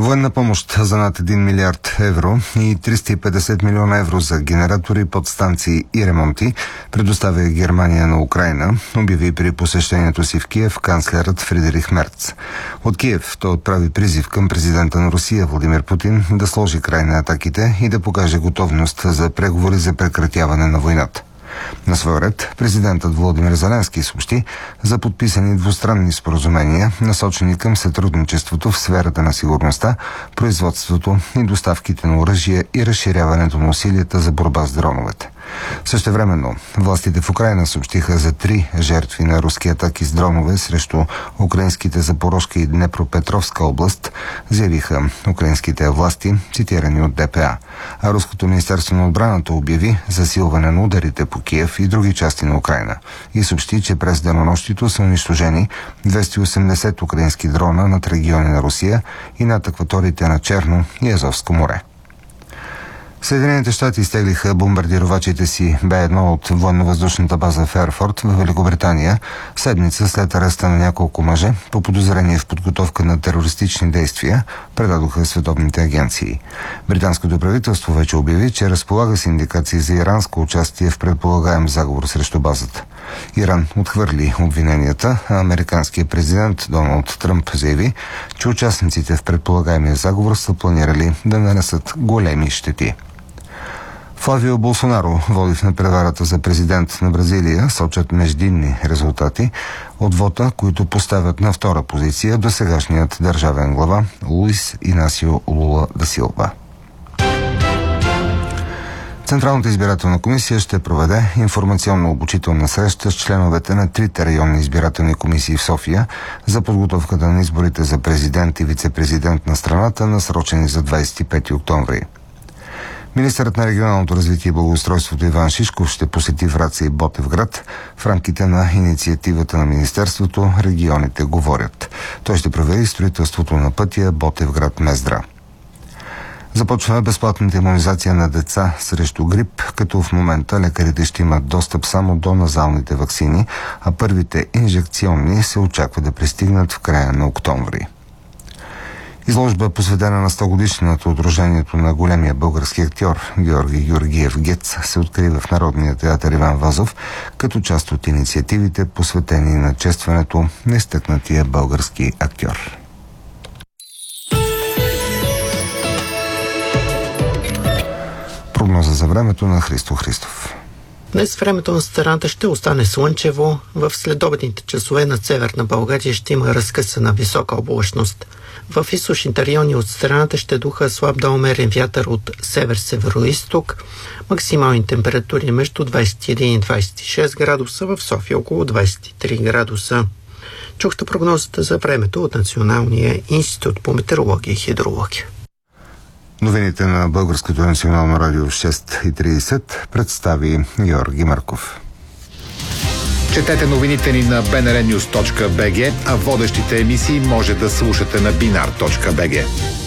Военна помощ за над 1 милиард евро и 350 милиона евро за генератори, подстанции и ремонти предоставя Германия на Украйна, обяви при посещението си в Киев канцлерът Фридрих Мерц. От Киев той отправи призив към президента на Русия Владимир Путин да сложи край на атаките и да покаже готовност за преговори за прекратяване на войната. На свой ред, президентът Володимир Зеленски съобщи за подписани двустранни споразумения, насочени към сътрудничеството в сферата на сигурността, производството и доставките на оръжие и разширяването на усилията за борба с дроновете. Същевременно, властите в Украйна съобщиха за 3 жертви на руски атаки с дронове срещу украинските Запорожка и Днепропетровска област, заявиха украинските власти, цитирани от ДПА. А Руското министерство на отбраната обяви засилване на ударите по Киев и други части на Украйна и съобщи, че през денонощието са унищожени 280 украински дрона над региони на Русия и над акваториите на Черно и Азовско море. Съединените щати изтеглиха бомбардировачите си Б-1 от военно-въздушната база в Ерфорд в Великобритания седмица след ареста на няколко мъже по подозрение в подготовка на терористични действия, предадоха световните агенции. Британското правителство вече обяви, че разполага с индикации за иранско участие в предполагаем заговор срещу базата. Иран отхвърли обвиненията, а американският президент Доналд Тръмп заяви, че участниците в предполагаемия заговор са планирали да нанесат големи щети. Флавио Болсонаро води в надпреварата за президент на Бразилия, сочат междинни резултати от вота, които поставят на втора позиция досегашният държавен глава Луис Инасио Лула да Силва. Централната избирателна комисия ще проведе информационно-обучителна среща с членовете на 3 районни избирателни комисии в София за подготовката на изборите за президент и вице-президент на страната, насрочени за 25 октомври. Министърът на регионалното развитие и благоустройството Иван Шишков ще посети Враца и Ботевград в рамките на инициативата на Министерството "Регионите говорят". Той ще провери строителството на пътя Ботевград-Мездра. Започва безплатната имунизация на деца срещу грип, като в момента лекарите ще имат достъп само до назалните ваксини, а първите инжекционни се очаква да пристигнат в края на октомври. Изложба, посветена на 100-годишнината от рождението на големия български актьор Георги Георгиев Гец, се открива в Народния театър Иван Вазов, като част от инициативите, посветени на честването на изтъкнатия български актьор. Прогноза за времето на Христо Христов. Днес времето на страната ще остане слънчево. В следобедните часове над Северна България ще има разкъсана висока облачност. В източните райони от страната ще духа слаб до умерен вятър от север-североизток. Максимални температури между 21 и 26 градуса, в София около 23 градуса. Чухте прогнозата за времето от Националния институт по метеорология и хидрология. Новините на Българското национално радио в 6:30 представи Георги Марков. Четете новините ни на bnrnews.bg, а водещите емисии може да слушате на binar.bg.